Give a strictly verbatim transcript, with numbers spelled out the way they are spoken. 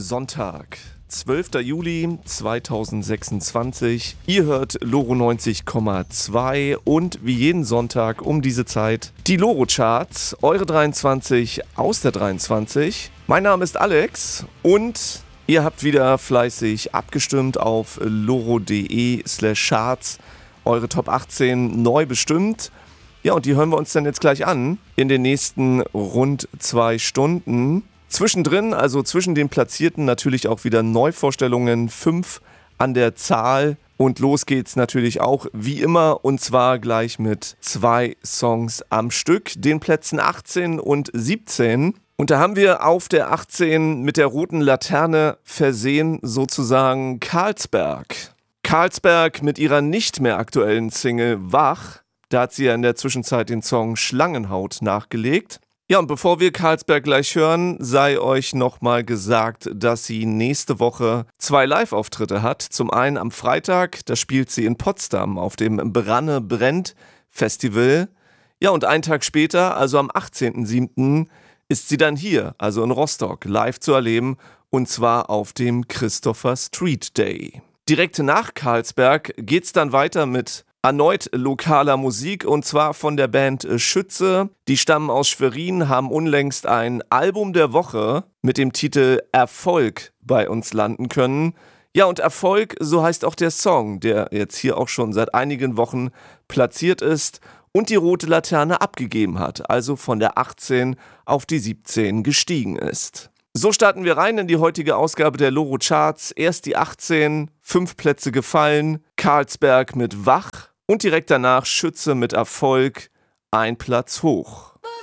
Sonntag, zwölfter Juli zweitausendsechsundzwanzig. Ihr hört Loro neunzig Komma zwei und wie jeden Sonntag um diese Zeit die Loro-Charts, eure dreiundzwanzig aus der dreiundzwanzig. Mein Name ist Alex und ihr habt wieder fleißig abgestimmt auf loro.de slash charts, eure Top achtzehn neu bestimmt. Ja, und die hören wir uns dann jetzt gleich an in den nächsten rund zwei Stunden. Zwischendrin, also zwischen den Platzierten, natürlich auch wieder Neuvorstellungen, fünf an der Zahl. Und los geht's natürlich auch wie immer und zwar gleich mit zwei Songs am Stück, den Plätzen achtzehn und siebzehn. Und da haben wir auf der achtzehn mit der roten Laterne versehen sozusagen Carlsberg. Carlsberg mit ihrer nicht mehr aktuellen Single Wach. Da hat sie ja in der Zwischenzeit den Song Schlangenhaut nachgelegt. Ja, und bevor wir Carlsberg gleich hören, sei euch nochmal gesagt, dass sie nächste Woche zwei Live-Auftritte hat. Zum einen am Freitag, da spielt sie in Potsdam auf dem Branne brennt Festival. Ja, und einen Tag später, also am achtzehnten siebten ist sie dann hier, also in Rostock, live zu erleben, und zwar auf dem Christopher Street Day. Direkt nach Carlsberg geht's dann weiter mit erneut lokaler Musik und zwar von der Band Schütze. Die stammen aus Schwerin, haben unlängst ein Album der Woche mit dem Titel Erfolg bei uns landen können. Ja, und Erfolg, so heißt auch der Song, der jetzt hier auch schon seit einigen Wochen platziert ist und die rote Laterne abgegeben hat, also von der achtzehn auf die siebzehn gestiegen ist. So starten wir rein in die heutige Ausgabe der Loro Charts. Erst die achtzehn, fünf Plätze gefallen, Carlsberg mit Wach. Und direkt danach Schütze mit Erfolg, ein Platz hoch.